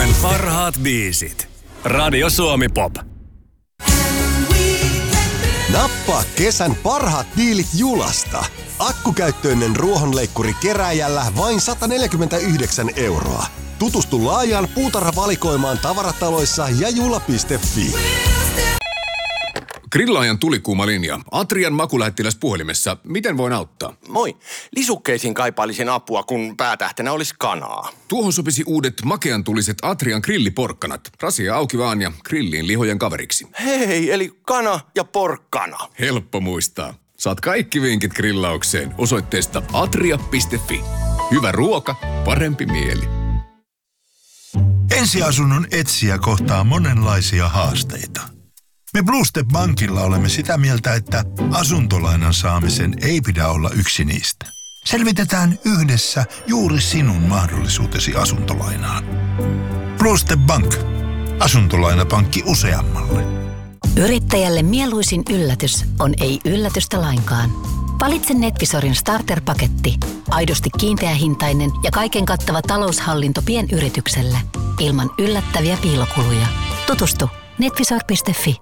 Suomen parhaat biisit. Radio Suomi Pop. Nappaa kesän parhaat diilit Julasta. Akkukäyttöinen ruohonleikkuri kerääjällä vain 149 €. Tutustu laajaan puutarhavalikoimaan tavarataloissa ja jula.fi. Grillaajan tulikuuma linja. Atrian makulähettiläs puhelimessa. Miten voin auttaa? Moi. Lisukkeisiin kaipailisin apua, kun päätähtenä olisi kanaa. Tuohon sopisi uudet makeantuliset Atrian grilliporkkanat. Rasia auki vaan ja grilliin lihojen kaveriksi. Hei, eli kana ja porkkana. Helppo muistaa. Saat kaikki vinkit grillaukseen osoitteesta atria.fi. Hyvä ruoka, parempi mieli. Ensiasunnon etsijä kohtaa monenlaisia haasteita. Me Blue Step Bankilla olemme sitä mieltä, että asuntolainan saamisen ei pidä olla yksi niistä. Selvitetään yhdessä juuri sinun mahdollisuutesi asuntolainaan. Blue Step Bank. Asuntolainapankki useammalle. Yrittäjälle mieluisin yllätys on ei yllätystä lainkaan. Valitse Netvisorin starter-paketti. Aidosti kiinteähintainen ja kaiken kattava taloushallinto pienyritykselle. Ilman yllättäviä piilokuluja. Tutustu netvisor.fi.